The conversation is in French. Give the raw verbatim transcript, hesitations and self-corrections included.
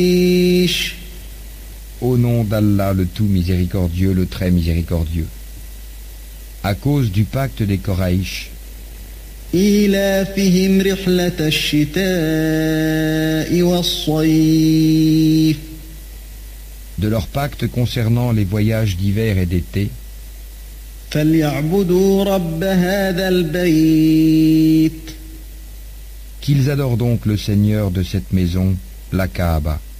Au nom d'Allah, le tout miséricordieux, le très miséricordieux. À cause du pacte des Koraïch, إيلافهم رحلة الشتاء والصيف de leur pacte concernant les voyages d'hiver et d'été, فليعبدوا رب هذا البيت qu'ils adorent donc le Seigneur de cette maison, la Kaaba.